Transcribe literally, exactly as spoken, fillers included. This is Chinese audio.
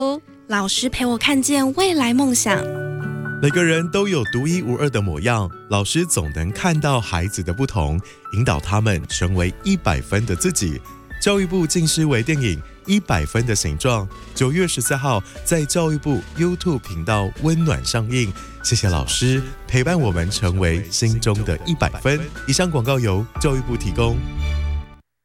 老师陪我看见未来梦想。 每个人都有独一无二的模样，老师总能看到孩子的不同，引导他们成为一百分的自己。教育部近视微电影《一百分的形状》九月十四号在教育部 YouTube 频道温暖上映。谢谢老师陪伴我们成为心中的一百分。以上广告由教育部提供。